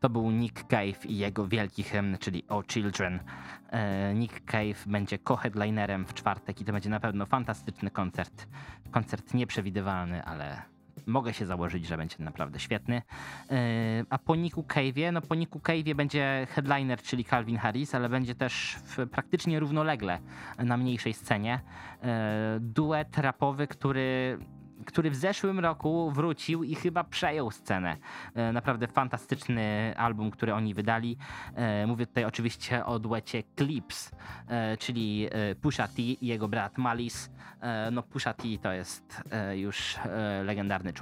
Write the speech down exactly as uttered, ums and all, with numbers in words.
To był Nick Cave i jego wielki hymn, czyli O Children. Nick Cave będzie co-headlinerem w czwartek i to będzie na pewno fantastyczny koncert. Koncert nieprzewidywalny, ale mogę się założyć, że będzie naprawdę świetny. A po Nicku Cave'ie, no po Nicku Cave'ie będzie headliner, czyli Calvin Harris, ale będzie też w, praktycznie równolegle na mniejszej scenie duet rapowy, który który w zeszłym roku wrócił i chyba przejął scenę. Naprawdę fantastyczny album, który oni wydali. Mówię tutaj oczywiście o duecie Clips, czyli Pusha T i jego brat Malice. No Pusha T to jest już legendarny człowiek.